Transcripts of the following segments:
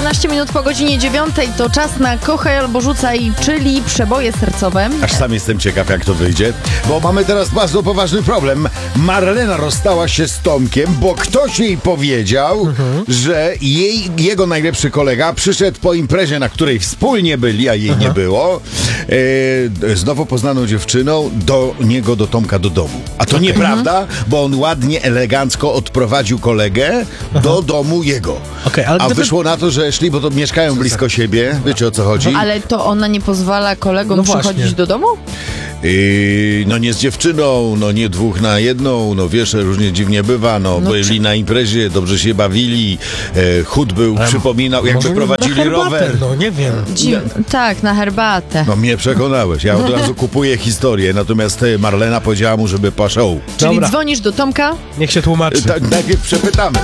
12 minut po godzinie 9 to czas na Kochaj albo Rzucaj, czyli przeboje sercowe. Aż sam jestem ciekaw, jak to wyjdzie, bo mamy teraz bardzo poważny problem. Marlena rozstała się z Tomkiem, bo ktoś jej powiedział, że jego najlepszy kolega przyszedł po imprezie, na której wspólnie byli, a jej nie było, z nowo poznaną dziewczyną do Tomka do domu. A to nieprawda, bo on ładnie, elegancko odprowadził kolegę do domu jego. A wyszło na to, że szli, bo to mieszkają blisko siebie. Wiecie, o co chodzi? Ale to ona nie pozwala kolegom przychodzić do domu? No nie z dziewczyną, no nie 2 na 1, no wiesz, różnie dziwnie bywa, byli na imprezie, dobrze się bawili, chód był, przypominał, jakby prowadzili rower. No nie wiem. Tak, na herbatę. No mnie przekonałeś, ja od razu kupuję historię, natomiast Marlena powiedziała mu, żeby poszedł. Czyli Dobra. dzwonisz do Tomka? Niech się tłumaczy. Tak, najpierw przepytamy.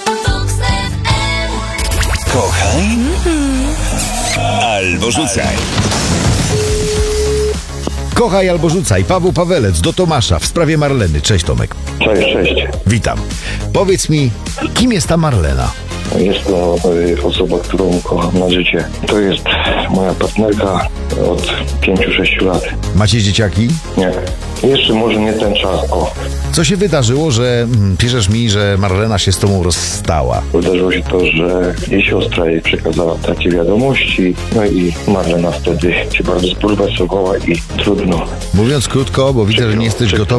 Kochaj albo rzucaj. Kochaj albo rzucaj. Paweł Pawelec do Tomasza w sprawie Marleny. Cześć, Tomek. Cześć. Witam. Powiedz mi, kim jest ta Marlena? Jest to osoba, którą kocham na życie. To jest moja partnerka od 5-6 lat. Macie dzieciaki? Nie. Jeszcze może nie ten czas. Co się wydarzyło, że piszesz mi, że Marlena się z tobą rozstała? Wydarzyło się to, że jej siostra jej przekazała takie wiadomości. No i Marlena wtedy się bardzo zbulwersowała i trudno. Mówiąc krótko, bo widzę, że nie jesteś gotowy